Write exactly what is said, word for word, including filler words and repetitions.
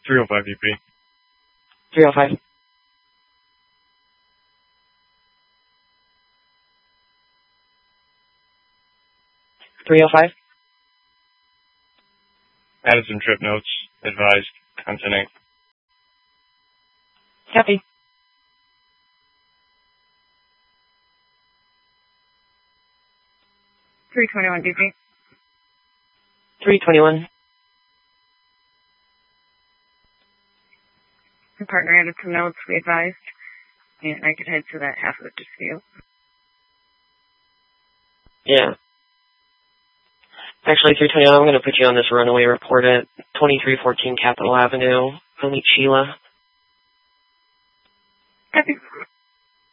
three oh five U P. three oh five. three oh five. Added some trip notes. Advised. Continent. Copy. three twenty-one B P. three twenty-one. The partner added some notes, we advised, and I could head to that half of the dispute. Yeah. Actually, three twenty-one, I'm going to put you on this runaway report at twenty-three fourteen Capitol Avenue. I'll meet Sheila. Copy.